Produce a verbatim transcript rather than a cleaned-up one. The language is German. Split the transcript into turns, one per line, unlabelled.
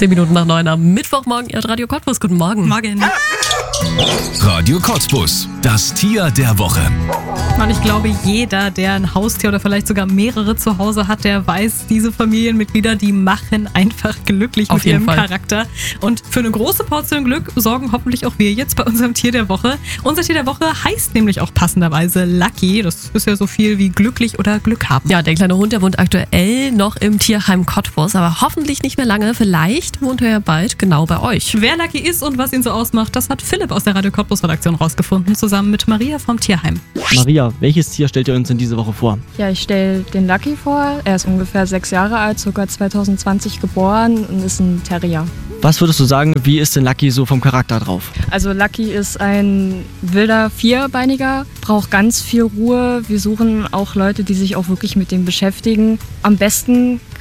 Zehn Minuten nach neun am Mittwochmorgen. Ihr hört Radio Cottbus. Guten Morgen.
Morgen.
Radio Cottbus, das Tier der Woche.
Und ich glaube, jeder, der ein Haustier oder vielleicht sogar mehrere zu Hause hat, der weiß, diese Familienmitglieder, die machen einfach glücklich
Auf
mit
jeden
ihrem
Fall.
Charakter. Und für eine große Portion Glück sorgen hoffentlich auch wir jetzt bei unserem Tier der Woche. Unser Tier der Woche heißt nämlich auch passenderweise Lucky. Das ist ja so viel wie glücklich oder Glück haben.
Ja, der kleine Hund, der wohnt aktuell noch im Tierheim Cottbus, aber hoffentlich nicht mehr lange. Vielleicht wohnt er ja bald genau bei euch.
Wer Lucky ist und was ihn so ausmacht, das hat Philipp aus der Radio Cottbus Redaktion rausgefunden, zusammen mit Maria vom Tierheim.
Maria, welches Tier stellt ihr uns in dieser Woche vor?
Ja, ich stelle den Lucky vor. Er ist ungefähr sechs Jahre alt, sogar zwanzig zwanzig geboren und ist ein Terrier.
Was würdest du sagen, wie ist denn Lucky so vom Charakter drauf?
Also Lucky ist ein wilder Vierbeiniger, braucht ganz viel Ruhe. Wir suchen auch Leute, die sich auch wirklich mit dem beschäftigen. Am besten